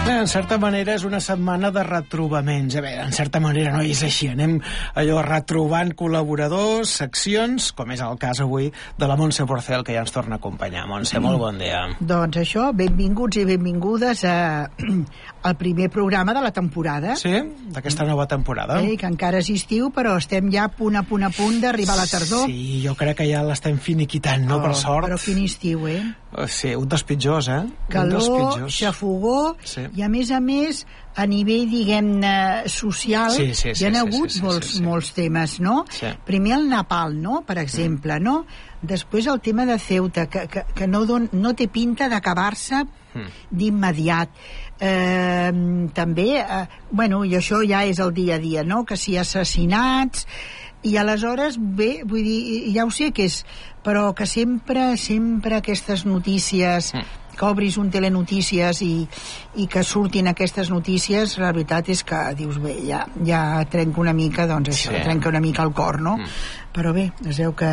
En certa manera és una setmana de retrobaments. A veure, en certa manera no és així. Anem allò retrobant col·laboradors, seccions, com és el cas avui de la Montse Porcel, que ja ens torna a acompanyar. Montse, molt bon dia. Doncs això, benvinguts i benvingudes al primer programa de la temporada. Sí, d'aquesta nova temporada. Que encara és estiu, però estem ja a punt d'arribar a la tardor. Sí, jo crec que ja l'estem finiquitant, no? Per sort. Però quin estiu, Sí, un dels pitjors, Calor, xafogó, sí. I a més, a nivell, diguem-ne, social, hi ha hagut molts temes, no? Sí. Primer el Napal, no?, per exemple, no? Després el tema de Ceuta, que no té pinta d'acabar-se d'immediat. També, i això ja és el dia a dia, no?, que si assassinats, i aleshores, bé, vull dir, ja ho sé que és, però que sempre aquestes notícies, que obris un telenotícies i que surtin aquestes notícies, la veritat és que dius, bé, ja trenca una mica, doncs això, trenca una mica el cor, no? Però bé, es veu que